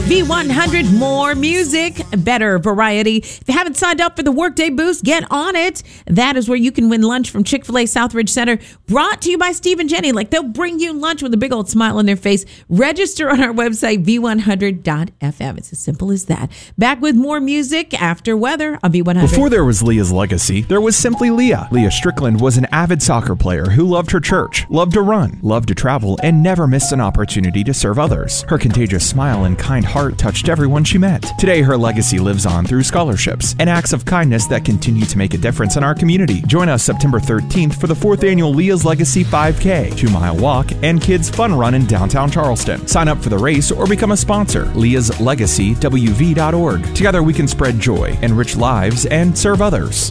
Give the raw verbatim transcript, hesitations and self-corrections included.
V one hundred, more music, better variety. If you haven't signed up for the Workday Boost, get on it. That is where you can win lunch from Chick-fil-A Southridge Center, brought to you by Steve and Jenny. Like, they'll bring you lunch with a big old smile on their face. Register on our website, v one hundred dot f m. It's as simple as that. Back with more music after weather on V one hundred. Before there was Leah's Legacy, there was simply Leah. Leah Strickland was an avid soccer player who loved her church, loved to run, loved to travel, and never missed an opportunity to serve others. Her contagious smile and kind heart touched everyone she met. Today, her legacy lives on through scholarships and acts of kindness that continue to make a difference in our community. Join us September thirteenth for the fourth annual Leah's Legacy five K, two-mile walk, and kids fun run in downtown Charleston. Sign up for the race or become a sponsor. Leah's Legacy W V dot org. Together we can spread joy, enrich lives, and serve others.